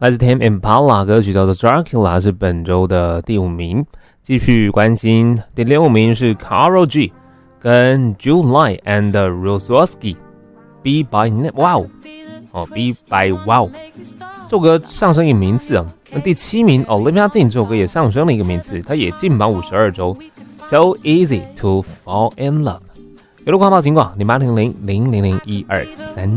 来自 Tame Impala 歌曲叫做 Dracula 是本周的第5名。继续关心第6名是 Karol G 跟 July and Rosowski Be by Wow Be by Wow 这首歌上升一个名次啊。那第7名 Olivia Dean 这首歌也上升了一个名次，它也进榜52周。So easy to fall in love。有路况报警广0800000123。